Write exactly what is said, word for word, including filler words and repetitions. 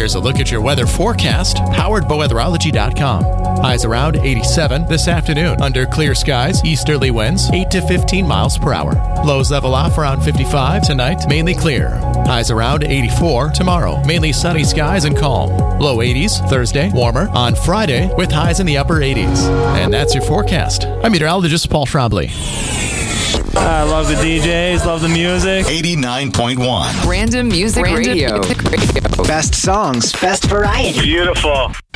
Here's a look at your weather forecast, powered by weatherology dot com. Highs around eighty-seven this afternoon. Under clear skies, easterly winds eight to fifteen miles per hour. Lows level off around fifty-five tonight, mainly clear. Highs around eighty-four tomorrow, mainly sunny skies and calm. Low eighties Thursday, warmer on Friday with highs in the upper eighties. And that's your forecast. I'm meteorologist Paul Schraubly. I love the D Js, love the music. eighty-nine point one. Random Music Random Radio. Music Radio. Best songs, best variety. Beautiful.